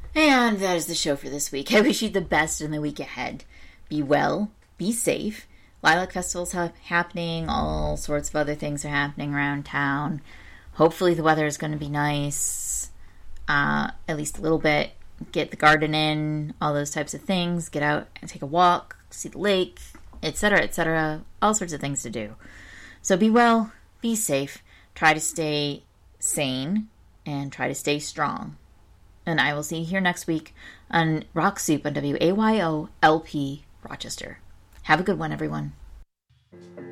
And that is the show for this week. I wish you the best in the week ahead. Be well, be safe. Lilac Festival's happening. All sorts of other things are happening around town. Hopefully the weather is going to be nice. At least a little bit. Get the garden in. All those types of things. Get out and take a walk. See the lake. Etc., etc. All sorts of things to do. So be well, be safe. Try to stay sane. And try to stay strong. And I will see you here next week on Rock Soup on WAYO LP Rochester. Have a good one, everyone.